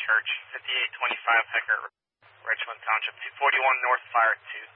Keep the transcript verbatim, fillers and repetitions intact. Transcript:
Church, fifty-eight twenty-five Hecker, Richland Township, two forty-one North Fire two.